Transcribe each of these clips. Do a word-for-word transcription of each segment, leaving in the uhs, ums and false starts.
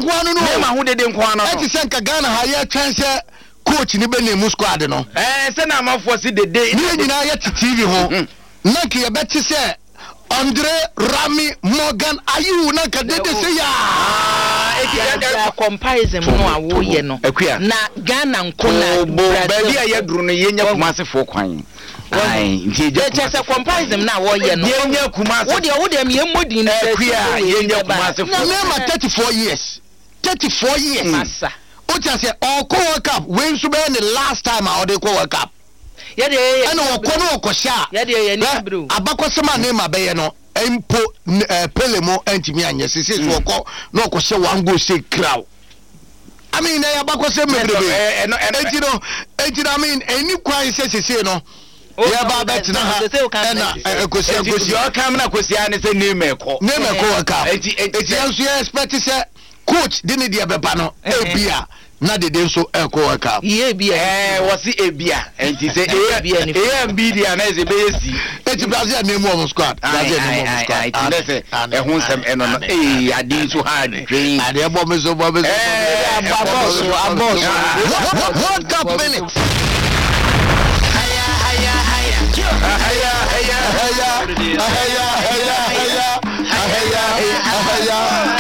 nkwano no nema ho dede nkwano no eti se nka Ghana ha ye twense coach ni be nemu squad no eh se na amafo si dede ni nyina ye T V ho na ke ye beti se Andre Rami Morgan ayu na ka dede se ya ah comparison no awo ye no na Ghana nko na Brazil ya duru no ye nya Kumasi fo kwan ai nti je se comparison na awo ye no ye nya Kumasi wo de wo de me modin na ye nya Kumasi fo na thirty-four years thirty-four years massa o cha se o ko World Cup we nso be the last time I dey ko World Cup ye de ana o ko no ko sha ye de ye ni bro abakosema na ma be ye no empo Pele mo antimi anye sese so ko no ko she one go say crow I mean na abakosema mebrebe enti no enti I mean any kwan sese no ya ba bet na ha na ekosi ekosi o kam na kosi ane se name ko name ko ka enti enti anso ya expect say coach dini dia beba no ebia na de den so eko ka ye bia eh wasi ebia enti se ebia ni e mb dia na ze be si eti Brazil name of squad Brazil name of squad enti se e hu nsem eno no eh adi so hard dream ade ebo me so bo me so eh abos abos World Cup minutes haya haya haya haya haya haya haya haya haya haya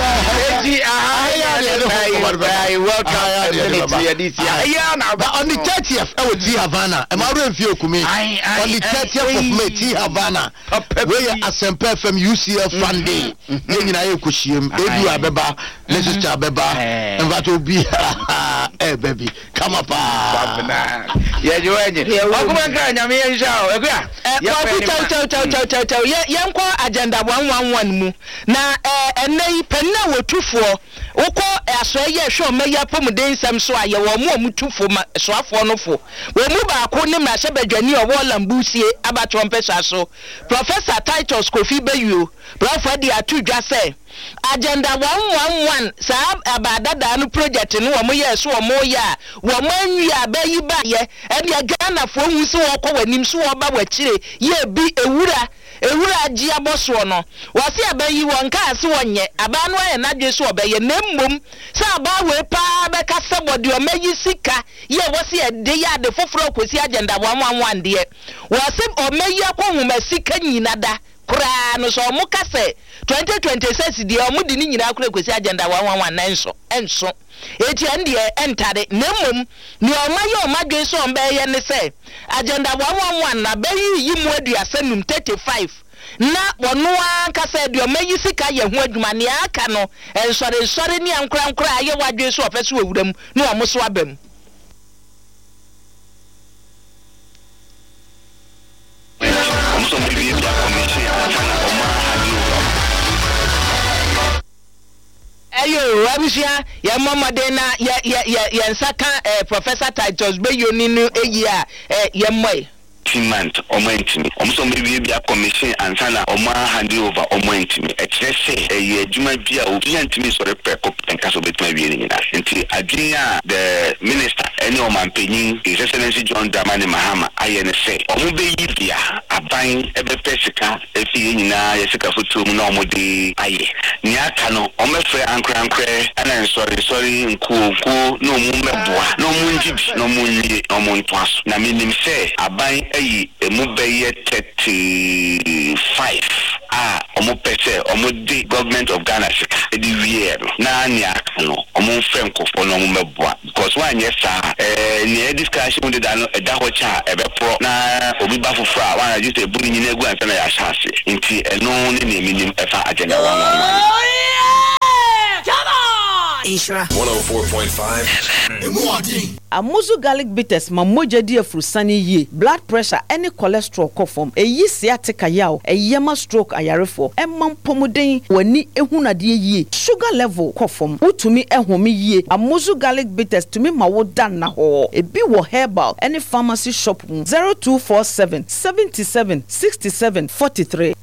I welcome on the thirtieth I will T Havana am I ready for you on the thirtieth of May T Havana where Asempa F M U C L fan day you na ekushiem edu abeba let's chat abeba and that will be eh baby come up yeah you enye okuma kan nyame yen sha o ekua eh chow chow chow chow chow chow yen kwa agenda one one one mu na eh enai penna wotufo woko aso ye hwe meya pomuden nsem so aye wo mu omutufo soafo no fo wo mu ba ko ne mrahye badwani o wo lambusie abato mpesa so Professor Titus Kofi Bayuo Prof Adi atudwa say agenda one one one sa abadada no project no wo mo ye so wo mo ya wo manwi abayi ba ye e de Ghana fo hu so wo ko wanim so wo ba wakire ye bi ewura ewura agi aboso no wase abayi won ka ase wonye aba no ye na dwe so obeye nemmom sa aba we pa be ka se bodi o mayi sika ye wase e de ya de foforo kosi agenda one one one de wase o mayi akohuma sika nyina da kura no so mo ka se twenty twenty-six de o mo di ni nyina kura kosi agenda one one one na enso enso eti ande entare nemmom ni o mayi o madwe so mbe ye ne se agenda one one one na be yi mu aduasanum thirty-five na wono anka se de o mayi sika ye ho adwuma ne aka no ensore ensore ni ankura ankura aye wadwe so ofese wawuram na o mo so abam ayo abisia ya mama de na ya ya ya nsaka eh, Professor Titus Bayuo ni no eyi a eh, ya mmoi month omentimi omso mbibi bia commission ansana oma hand over omentimi ekese eh adwuma bia obi antimi so repeko enka so betuma wie ni na nti adwenya the minister ene o mampanyin his excellency John Dramani Mahama ayene se omo be yi bia aban ebe pesika efi nyina yesika foto mu na omo de aye ni aka no omo fe ankra ankra ana sorry sorry nku nku no mu meboa no mu njibi no mu nyi no mu ntwaso na minim se aban ayi emu beye thirty-five ah omo pese omo di government of Ghana sika edi wie no na ni aka no omo frem kofo no omo meboa because one yes sir eh ni discussion de da no e da ho cha e be pro na obi ba foforo a one just e buni nyina egu ansa na ya chance nti eno ne ne minim e fa agenda one one one Ishra one oh four point five Amuzu garlic bitters ma moja di afrusani ye blood pressure any cholesterol kofom eyi sciatica yaw eyema stroke ayarefo emam pomuden wani ehunade ye sugar level kofom utumi ehome ye Amuzu garlic bitters tumi ma wo dan na ho ebi wo herbal any pharmacy shop zero two four seven seven seven six seven four three